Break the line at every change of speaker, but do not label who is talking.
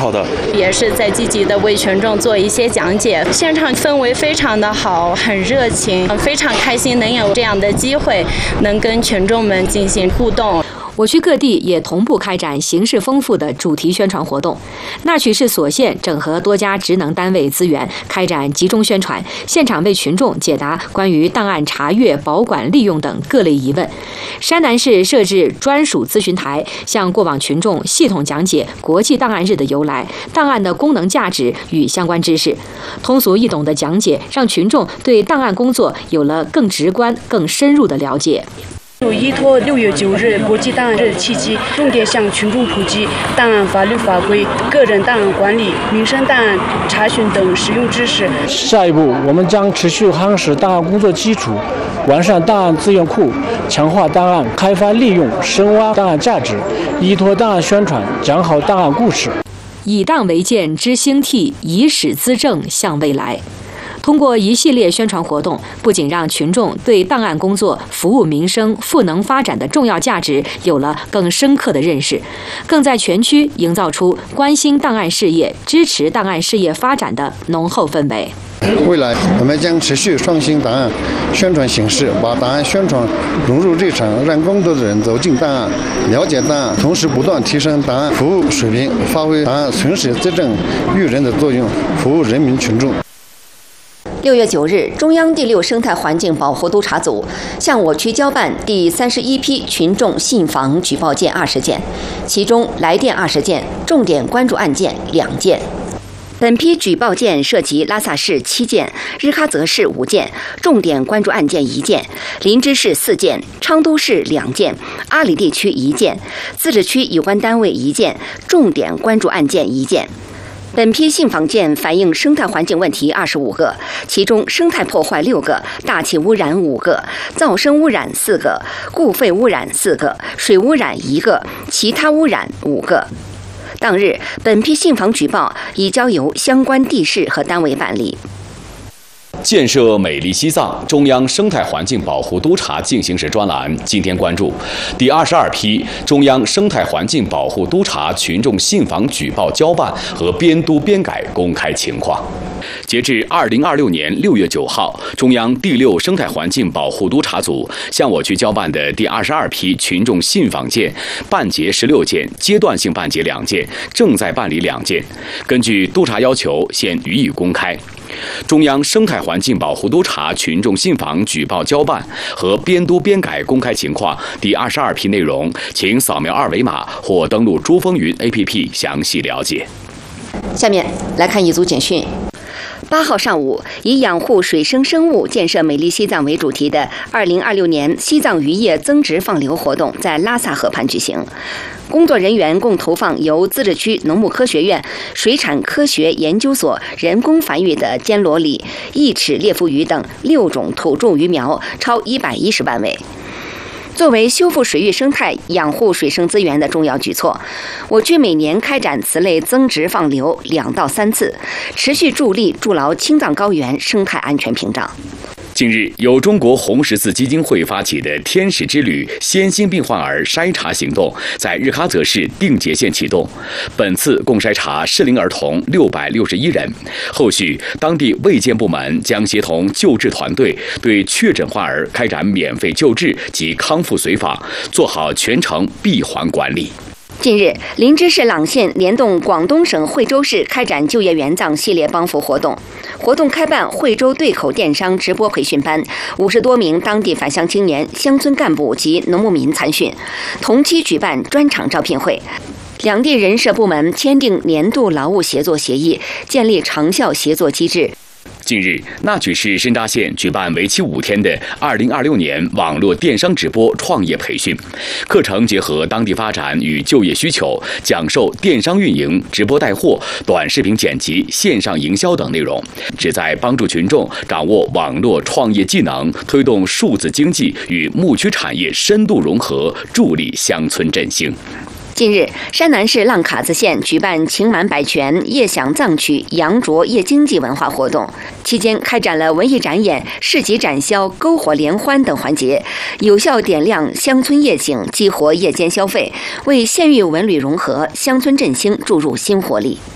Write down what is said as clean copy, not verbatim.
好的，
也是在积极的为群众做一些讲解。现场氛围非常的好，很热情，非常开心能有这样的机会，能跟群众们进行互动。
我区各地也同步开展形式丰富的主题宣传活动。那曲市所县整合多家职能单位资源，开展集中宣传，现场为群众解答关于档案查阅、保管、利用等各类疑问。山南市设置专属咨询台，向过往群众系统讲解国际档案日的由来、档案的功能价值与相关知识。通俗易懂的讲解，让群众对档案工作有了更直观、更深入的了解。
依托6月9日国际档案日契机，重点向群众普及档案法律法规、个人档案管理、民生档案查询等实用知识。
下一步，我们将持续夯实档案工作基础，完善档案资源库，强化档案开发利用，深挖档案价值，依托档案宣传，讲好档案故事。
以档为鉴知兴替，以史资政向未来。通过一系列宣传活动，不仅让群众对档案工作、服务民生、赋能发展的重要价值有了更深刻的认识，更在全区营造出关心档案事业、支持档案事业发展的浓厚氛围。
未来，我们将持续创新档案宣传形式，把档案宣传融入日常，让更多的人走进档案、了解档案，同时不断提升档案服务水平，发挥档案存史资政育人的作用，服务人民群众。
6月9日，中央第6生态环境保护督察组向我区交办第31批群众信访举报件20件，其中来电20件，重点关注案件2件。本批举报件涉及拉萨市7件、日喀则市5件，重点关注案件1件；林芝市4件、昌都市2件、阿里地区1件、自治区有关单位1件，重点关注案件1件。本批信访件反映生态环境问题25个，其中生态破坏6个，大气污染5个，噪声污染4个，固废污染4个，水污染1个，其他污染5个。当日，本批信访举报已交由相关地市和单位办理。
建设美丽西藏中央生态环境保护督察进行时专栏今天关注第22批中央生态环境保护督察群众信访举报交办和编督编改公开情况。截至2026年6月9号，中央第6生态环境保护督察组向我区交办的第22批群众信访件办结16件，阶段性办结2件，正在办理2件。根据督察要求，现予以公开。中央生态环境保护督察群众信访举报交办和编督编改公开情况第22批内容，请扫描2维码或登录珠风云 APP 详细了解。
下面来看一组简讯。8号上午，以养护水生生物、建设美丽西藏为主题的2026年西藏渔业增值放流活动在拉萨河畔举行。工作人员共投放由自治区农牧科学院水产科学研究所人工繁育的坚罗里、异齿裂腹鱼等6种土著鱼苗，超110万尾。作为修复水域生态、养护水生资源的重要举措，我区每年开展此类增值放流2到3次，持续助力筑牢青藏高原生态安全屏障。
近日，由中国红十字基金会发起的“天使之旅”先心病患儿筛查行动在日喀则市定结县启动。本次共筛查适龄儿童661人。后续，当地卫健部门将协同救治团队，对确诊患儿开展免费救治及康复随访，做好全程闭环管理。
近日，林芝市朗县联动广东省惠州市开展就业援藏系列帮扶活动。活动开办惠州对口电商直播培训班，50多名当地返乡青年、乡村干部及农牧民参训。同期举办专场招聘会，两地人社部门签订年度劳务协作协议，建立长效协作机制。
近日，那曲市申扎县举办为期5天的2026年网络电商直播创业培训，课程结合当地发展与就业需求，讲授电商运营、直播带货、短视频剪辑、线上营销等内容，旨在帮助群众掌握网络创业技能，推动数字经济与牧区产业深度融合，助力乡村振兴。
近日，山南市浪卡子县举办情满百泉、夜享藏曲、羊卓夜经济文化活动，期间开展了文艺展演、市集展销、篝火联欢等环节，有效点亮乡村夜景，激活夜间消费，为县域文旅融合、乡村振兴注入新活力。